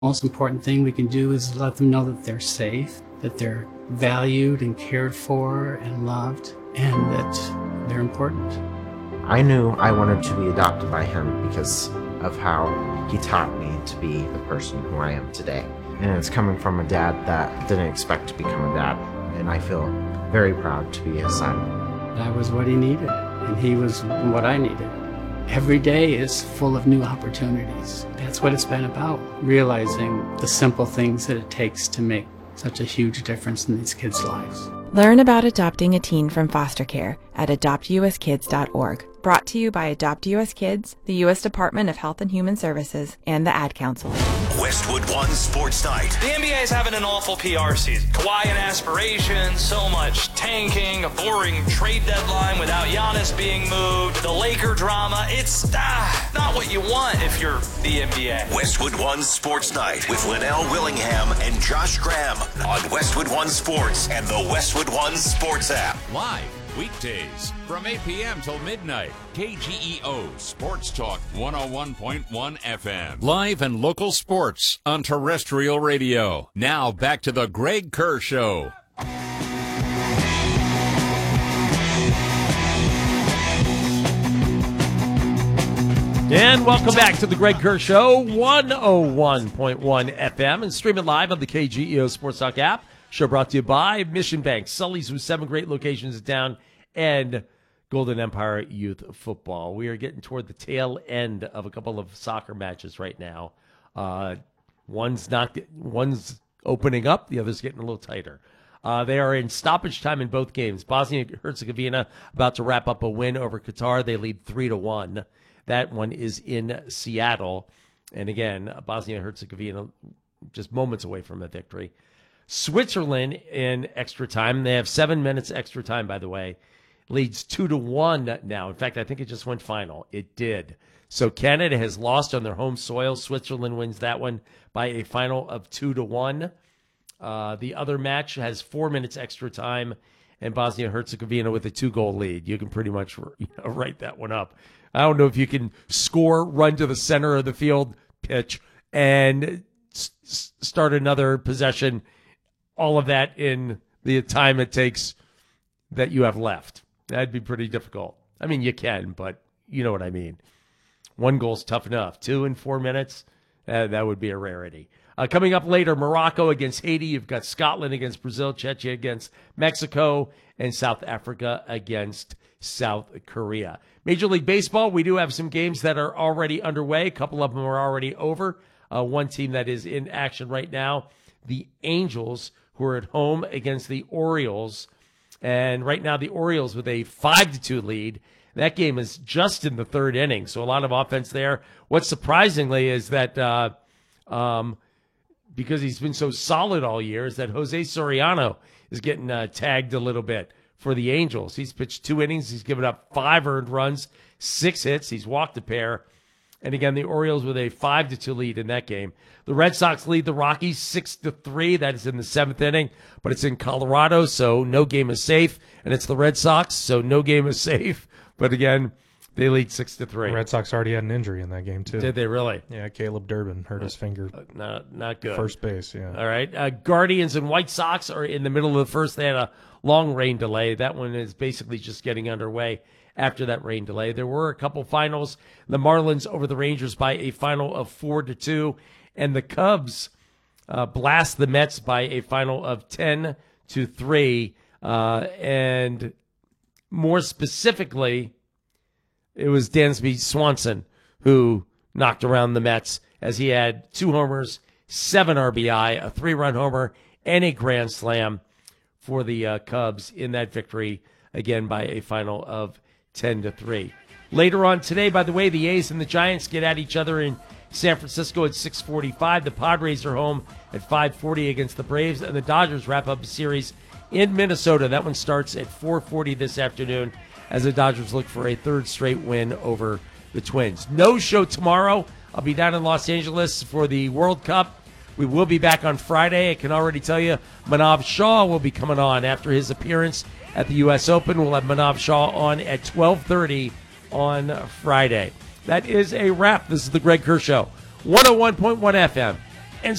Most important thing we can do is let them know that they're safe, that they're valued and cared for and loved, and that they're important. I knew I wanted to be adopted by him because of how he taught me to be the person who I am today. And it's coming from a dad that didn't expect to become a dad, and I feel very proud to be his son. I was what he needed, and he was what I needed. Every day is full of new opportunities. That's what it's been about, realizing the simple things that it takes to make such a huge difference in these kids' lives. Learn about adopting a teen from foster care at adoptuskids.org. Brought to you by Adopt US Kids, the U.S. Department of Health and Human Services, and the Ad Council. Westwood One Sports Night. The NBA is having an awful PR season. Kawhi and aspirations, so much tanking, a boring trade deadline without Giannis being moved, the Laker drama. It's not what you want if you're the NBA. Westwood One Sports Night with Linnell Willingham and Josh Graham on Westwood One Sports and the Westwood One Sports app. Live weekdays from 8 p.m. till midnight. KGEO Sports Talk 101.1 FM. Live and local sports on terrestrial radio. Now back to the Greg Kerr Show. And welcome back to the Greg Kerr Show, 101.1 FM, and streaming live on the KGEO Sports Talk app. Show brought to you by Mission Bank, Sully's with 7 great locations down, and Golden Empire Youth Football. We are getting toward the tail end of a couple of soccer matches right now. One's opening up, the other's getting a little tighter. They are in stoppage time in both games. Bosnia-Herzegovina about to wrap up a win over Qatar. They lead 3-1. That one is in Seattle. And again, Bosnia-Herzegovina just moments away from a victory. Switzerland in extra time. They have 7 minutes extra time, by the way. Leads 2-1 now. In fact, I think it just went final. It did. So Canada has lost on their home soil. Switzerland wins that one by a final of 2-1. The other match has 4 minutes extra time, and Bosnia-Herzegovina with a 2-goal lead. You can pretty much write that one up. I don't know if you can score, run to the center of the field, pitch, and start another possession. All of that in the time it takes that you have left. That'd be pretty difficult. I mean, you can, but you know what I mean. 1 goal's tough enough. 2 in 4 minutes, that would be a rarity. Coming up later, Morocco against Haiti. You've got Scotland against Brazil, Czechia against Mexico, and South Africa against South Korea. Major League Baseball, we do have some games that are already underway. A couple of them are already over. One team that is in action right now, the Angels, who are at home against the Orioles. And right now, the Orioles with a 5-2 lead. That game is just in the 3rd inning, so a lot of offense there. What's surprisingly is that because he's been so solid all year, is that Jose Soriano is getting tagged a little bit for the Angels. He's pitched 2 innings. He's given up 5 earned runs, 6 hits. He's walked a pair. And again, the Orioles with a 5-2 lead in that game. The Red Sox lead the Rockies 6-3. That is in the 7th inning, but it's in Colorado, so no game is safe. And it's the Red Sox, so no game is safe. But again, they lead 6-3. The Red Sox already had an injury in that game, too. Did they really? Yeah, Caleb Durbin hurt his finger. Not good. First base, yeah. All right. Guardians and White Sox are in the middle of the first. They had a long rain delay. That one is basically just getting underway after that rain delay. There were a couple finals. The Marlins over the Rangers by a final of 4-2. And the Cubs blast the Mets by a final of 10-3. And more specifically, it was Dansby Swanson who knocked around the Mets as he had 2 homers, 7 RBI, a 3-run homer, and a grand slam for the Cubs in that victory, again by a final of 10-3. Later on today, by the way, the A's and the Giants get at each other in San Francisco at 6:45. The Padres are home at 5:40 against the Braves, and the Dodgers wrap up a series in Minnesota. That one starts at 4:40 this afternoon as the Dodgers look for a 3rd straight win over the Twins. No show tomorrow. I'll be down in Los Angeles for the World Cup. We will be back on Friday. I can already tell you Manav Shah will be coming on after his appearance at the U.S. Open. We'll have Manav Shah on at 12:30 on Friday. That is a wrap. This is the Greg Kerr Show, 101.1 FM,